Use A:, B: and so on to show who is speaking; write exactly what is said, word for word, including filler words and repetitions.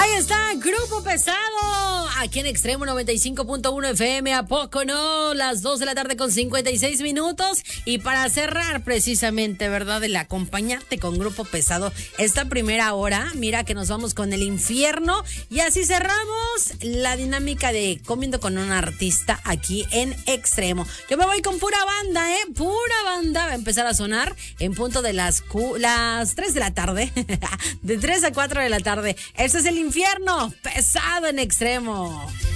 A: Ahí está, Grupo Pesado, aquí en Extremo noventa y cinco punto uno F M, ¿a poco no? Las dos de la tarde con cincuenta y seis minutos. Y para cerrar precisamente, ¿verdad? El acompañarte con Grupo Pesado esta primera hora, mira que nos vamos con El Infierno. Y así cerramos la dinámica de Comiendo con un Artista aquí en Extremo. Yo me voy con pura banda, ¿eh? Pura banda va a empezar a sonar en punto de las, cu- las tres de la tarde. De tres a cuatro de la tarde. Este es El Infierno, Pesado en Extremo.